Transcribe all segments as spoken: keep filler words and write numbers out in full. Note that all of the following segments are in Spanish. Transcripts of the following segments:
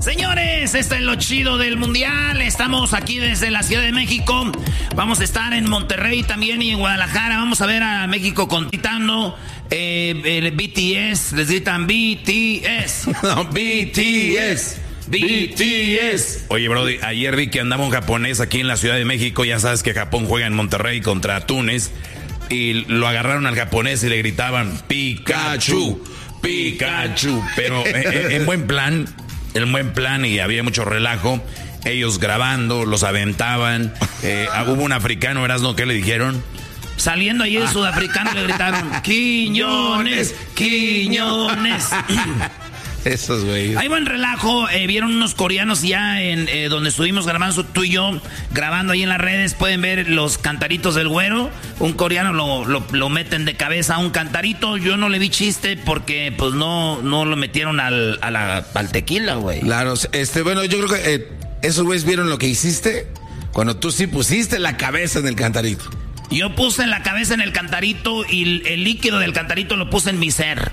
Señores, este es lo chido del mundial. Estamos aquí desde la Ciudad de México. Vamos a estar en Monterrey también y en Guadalajara. Vamos a ver a México conquistando. Eh, el B T S, les gritan B T S. No, B T S. B T S. Oye, Brody, ayer vi que andaba un japonés aquí en la Ciudad de México. Ya sabes que Japón juega en Monterrey contra Túnez. Y lo agarraron al japonés y le gritaban Pikachu, Pikachu. Pero en, en buen plan, en buen plan, y había mucho relajo. Ellos grabando, los aventaban. Eh, hubo un africano, ¿verdad? ¿No? ¿Qué le dijeron? Saliendo ahí el sudafricano le gritaron Quiñones, Quiñones. Esos güeyes. Hay buen relajo, eh, vieron unos coreanos ya en eh, donde estuvimos grabando, tú y yo, grabando ahí en las redes, pueden ver los cantaritos del güero. Un coreano lo, lo, lo meten de cabeza a un cantarito. Yo no le vi chiste porque pues no, no lo metieron al, a la, al tequila, güey. Claro, este, bueno, yo creo que eh, esos güeyes vieron lo que hiciste cuando tú sí pusiste la cabeza en el cantarito. Yo puse la cabeza en el cantarito y el, el líquido del cantarito lo puse en mi ser.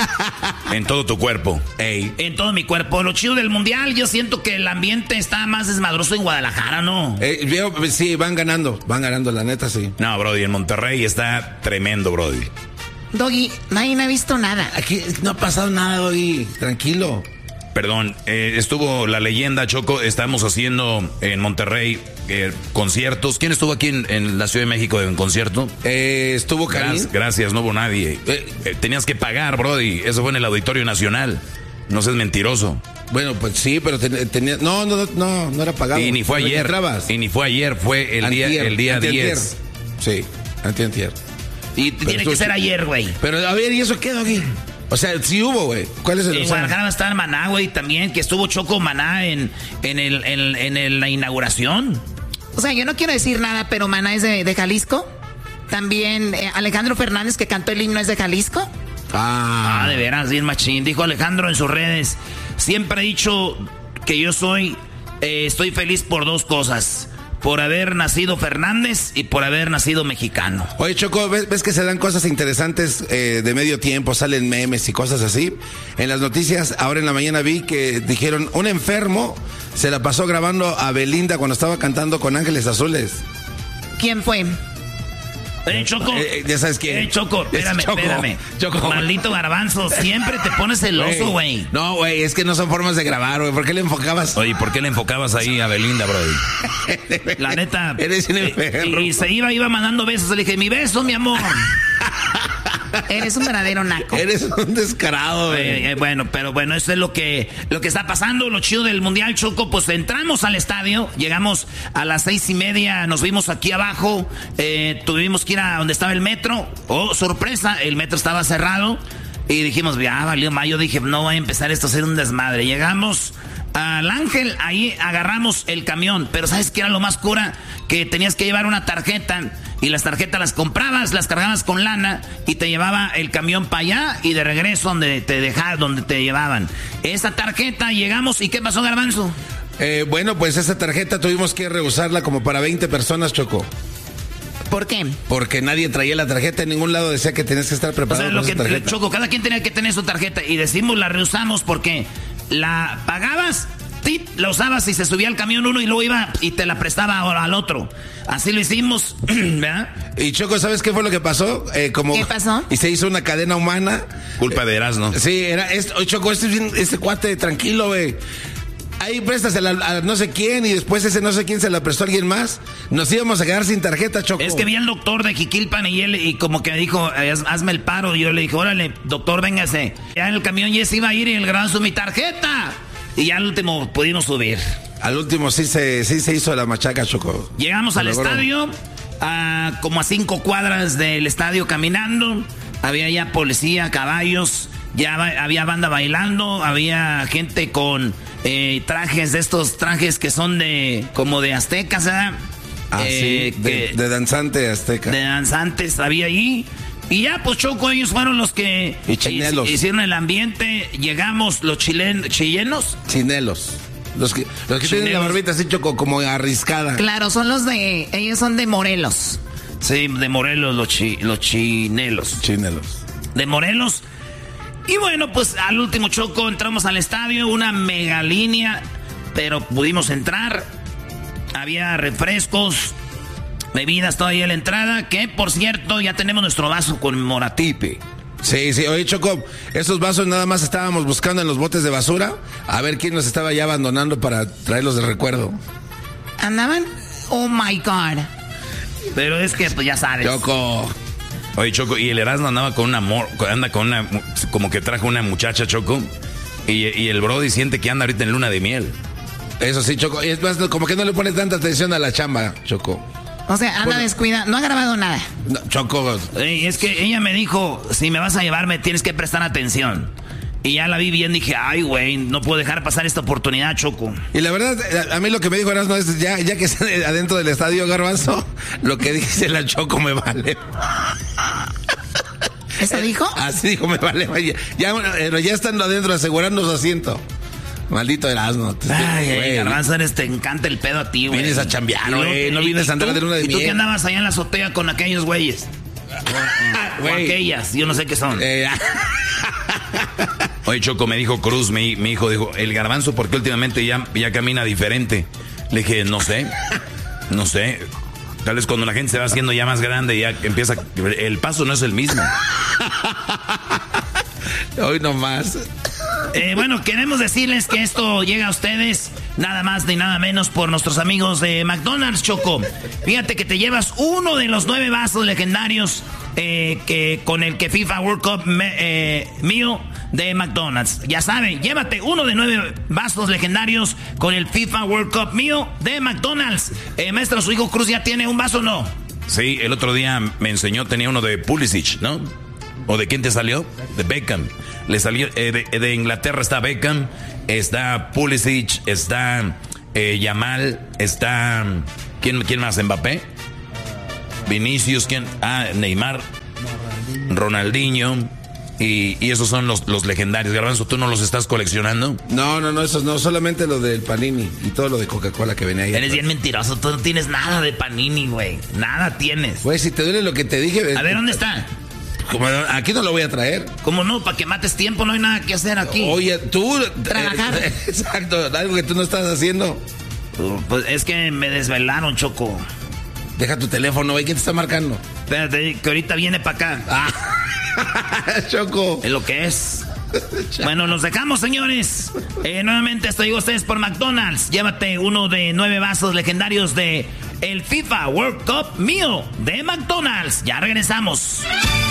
En todo tu cuerpo. Ey. En todo mi cuerpo. Lo chido del mundial, yo siento que el ambiente está más desmadroso en Guadalajara, ¿no? Eh, veo, sí, van ganando, van ganando, la neta, sí. No, Brody, en Monterrey está tremendo, Brody. Doggy, nadie me ha visto nada. Aquí no ha pasado nada, Doggy, tranquilo. Perdón, eh, estuvo la leyenda, Choco. Estamos haciendo en Monterrey eh, conciertos. ¿Quién estuvo aquí en, en la Ciudad de México en concierto? Eh, estuvo Karim. Gracias, gracias, no hubo nadie. Eh, eh, tenías que pagar, Brody. Eso fue en el Auditorio Nacional. No seas mentiroso. Bueno, pues sí, pero ten, tenía... No, no, no, no era pagado. Y ni fue ¿No ayer. entrabas? Y ni fue ayer, fue el Antier, día el día antier, diez. Sí, antier. Y tiene que ser ayer, güey. Pero a ver, ¿y eso qué, Doggy? O sea, sí hubo, güey. ¿Cuál es el...? En Guadalajara va a estar Maná, güey, también, que estuvo Choco Maná en, en, el, en, en el, la inauguración. O sea, yo no quiero decir nada, pero Maná es de, de Jalisco. También eh, Alejandro Fernández, que cantó el himno, es de Jalisco. Ah, ah de veras, bien machín. Dijo Alejandro en sus redes, siempre he dicho que yo soy, eh, estoy feliz por dos cosas. Por haber nacido Fernández y por haber nacido mexicano. Oye, Choco, ¿ves, ves que se dan cosas interesantes eh, de medio tiempo? Salen memes y cosas así. En las noticias, ahora en la mañana vi que dijeron, un enfermo se la pasó grabando a Belinda cuando estaba cantando con Ángeles Azules. ¿Quién fue? Eh, Choco. Eh, ya sabes quién. Eh, Choco, espérame, Choco, espérame. Choco. Maldito garbanzo, siempre te pones celoso, güey. No, güey, es que no son formas de grabar, güey. ¿Por qué le enfocabas? Oye, ¿por qué le enfocabas ahí a Belinda, Brody? La neta. Eres un enfermo. Y, y se iba, iba mandando besos. Le dije, mi beso, mi amor. Eres un verdadero naco. Eres un descarado, güey. Eh, eh, bueno, pero bueno, eso es lo que, lo que está pasando. Lo chido del Mundial, Choco, pues entramos al estadio, llegamos a las seis y media, nos vimos aquí abajo, eh, tuvimos que ir a donde estaba el metro. Oh, sorpresa, el metro estaba cerrado. Y dijimos, ya valió mayo. Dije, no va a empezar esto a ser un desmadre. Llegamos al Ángel, ahí agarramos el camión. Pero ¿sabes qué era lo más cura? Que tenías que llevar una tarjeta. Y las tarjetas las comprabas, las cargabas con lana y te llevaba el camión para allá y de regreso donde te dejaban, donde te llevaban. Esa tarjeta, llegamos, ¿y qué pasó, Garbanzo? Eh, bueno, pues esa tarjeta tuvimos que reusarla como para veinte personas, Choco. ¿Por qué? Porque nadie traía la tarjeta, en ningún lado decía que tenías que estar preparado. O sea, lo con que, esa tarjeta. Choco, cada quien tenía que tener su tarjeta y decimos la reusamos porque la pagabas, tit, la usabas y se subía al camión uno y luego iba y te la prestaba al otro. Así lo hicimos, ¿verdad? Y Choco, ¿sabes qué fue lo que pasó? Eh, como, ¿Qué pasó? Y se hizo una cadena humana. Culpa de Erasmo. Sí, era esto, oye, Choco, este, es bien- este cuate, tranquilo, güey. Ahí préstasela a, a no sé quién y después ese no sé quién se la prestó a alguien más. Nos íbamos a quedar sin tarjeta, Choco. Es que vi al doctor de Jiquilpan y él y como que me dijo, "Haz- hazme el paro". Y yo le dije, órale, doctor, véngase. Ya en el camión ya se iba a ir y el Garbanzo, mi tarjeta. Y ya al último pudimos subir. Al último sí se, sí se hizo la machaca, Choco. Llegamos Se al logró. estadio, a como a cinco cuadras del estadio caminando. Había ya policía, caballos, ya ba- había banda bailando, había gente con eh, trajes de estos trajes que son de como de aztecas, ¿verdad? Ah, Eh, sí, de, que- de danzante azteca. de danzantes había ahí. Y ya, pues Choco, ellos fueron los que Y chinelos. hicieron el ambiente. Llegamos los chilen, chilenos. Chinelos. Los que, los que tienen la Chinelos. barbita así, Choco, como arriscada. Claro, son los de... Ellos son de Morelos. Sí, de Morelos, los, chi- los chinelos. Chinelos. De Morelos. Y bueno, pues al último, Choco, entramos al estadio, una mega línea, pero pudimos entrar. Había refrescos, bebidas todavía en la entrada, que por cierto ya tenemos nuestro vaso conmemorativo. Sí, sí, oye Choco, esos vasos nada más estábamos buscando en los botes de basura, a ver quién nos estaba ya abandonando para traerlos de recuerdo. ¿Andaban? Oh my God. Pero es que pues ya sabes. Choco. Oye, Choco, y el Erasmo andaba con una, mor, anda con una, como que trajo una muchacha, Choco, y, y el Brody siente que anda ahorita en luna de miel. Eso sí, Choco, y es más, como que no le pone tanta atención a la chamba, Choco. O sea, anda Bueno, descuida, no ha grabado nada. No, Choco. Ey, es que ella me dijo, si me vas a llevar me tienes que prestar atención. Y ya la vi bien, dije, ay, güey, no puedo dejar pasar esta oportunidad, Choco. Y la verdad, a mí lo que me dijo Erasmo es, ya, ya que está adentro del estadio Garbanzo, lo que dice la Choco me vale. ¿Eso dijo? Así dijo, me vale. Ya, ya, ya están adentro asegurando su asiento. Maldito Erasmo. Ay, ay, Garbanzo, eres, te encanta el pedo a ti, güey. Vienes a chambear, güey. No vienes a andar de luna de miel. ¿Y tú miel. qué andabas allá en la azotea con aquellos güeyes? O aquellas, yo no sé qué son. Eh, Oye, Choco, me dijo Cruz, mi, mi hijo, dijo, el Garbanzo, ¿por qué últimamente ya, ya camina diferente? Le dije, no sé, no sé. Tal vez cuando la gente se va haciendo ya más grande, ya empieza, el paso no es el mismo. Hoy nomás. Eh, bueno, queremos decirles que esto llega a ustedes nada más ni nada menos por nuestros amigos de McDonald's, Choco. Fíjate que te llevas uno de los nueve vasos legendarios eh, que con el que FIFA World Cup me, eh, mío de McDonald's. Ya saben, llévate uno de nueve vasos legendarios con el FIFA World Cup mío de McDonald's. Eh, maestro, su hijo Cruz ya tiene un vaso, ¿no? Sí, el otro día me enseñó, tenía uno de Pulisic, ¿no? ¿O de quién te salió? De Beckham. Le salió, eh, de, de Inglaterra está Beckham, está Pulisic, está eh, Yamal, está... ¿quién, ¿Quién más? ¿Mbappé? Vinicius, ¿quién? Ah, Neymar, Ronaldinho... Y, y esos son los, los legendarios. Garbanzo, ¿tú no los estás coleccionando? No, no, no, esos no, solamente lo del Panini y todo lo de Coca-Cola que venía ahí. Eres bien mentiroso, tú no tienes nada de Panini, güey. Nada tienes. Güey, si te duele lo que te dije... A ver, ¿dónde está? Como, aquí no lo voy a traer. ¿Cómo no? Para que mates tiempo, no hay nada que hacer aquí. Oye, tú... Trabajar. Eh, exacto, algo que tú no estás haciendo. Uh, pues es que me desvelaron, Choco. Deja tu teléfono, güey, ¿quién te está marcando? Espérate, que ahorita viene para acá. Ah. Choco. Es lo que es. Bueno, nos dejamos, señores. Eh, nuevamente estoy con ustedes por McDonald's. Llévate uno de nueve vasos legendarios de el FIFA World Cup mío de McDonald's. Ya regresamos.